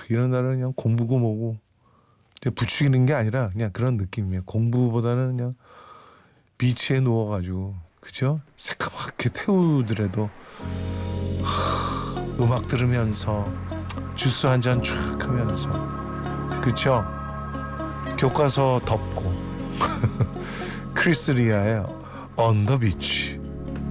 이런 날은 그냥 공부고 뭐고 부추기는 게 아니라 그냥 그런 느낌이에요. 공부보다는 그냥 비치에 누워가지고 그죠? 새까맣게 태우더라도 음악 들으면서 주스 한 잔 쫙 하면서 그쵸? 교과서 덮고 크리스 리아의 On the Beach.